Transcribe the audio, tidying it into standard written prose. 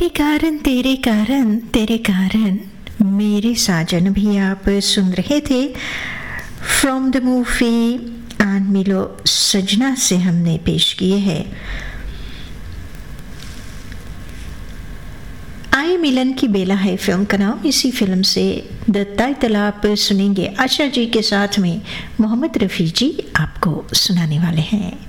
तेरे कारण मेरे साजन भी आप सुन रहे थे फ्रॉम द मूवी आन मिलो सजना से हमने पेश किए हैं। आए मिलन की बेला है फिल्म का नाम। इसी फिल्म से द टाइटल आप सुनेंगे। आशा जी के साथ में मोहम्मद रफ़ी जी आपको सुनाने वाले हैं।